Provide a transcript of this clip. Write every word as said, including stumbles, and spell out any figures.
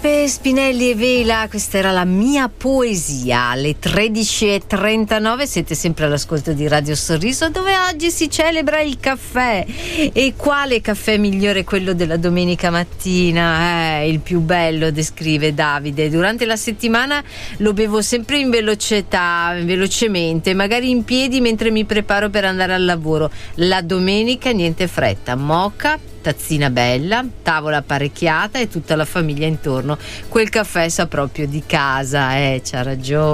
Giuseppe Spinelli e Vela, questa era la mia poesia. Alle tredici e trentanove siete sempre all'ascolto di Radio Sorriso, dove oggi si celebra il caffè. E quale caffè migliore quello della domenica mattina? Eh, il più bello, descrive Davide. Durante la settimana lo bevo sempre in velocità, velocemente, magari in piedi mentre mi preparo per andare al lavoro. La domenica niente fretta, moka, tazzina bella, tavola apparecchiata e tutta la famiglia intorno. Quel caffè sa proprio di casa, eh, c'ha ragione.